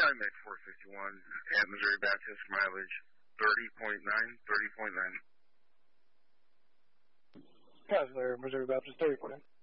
Trimac 451 at Missouri Baptist, mileage 30.9. Chrysler, Missouri Baptist, 30.9.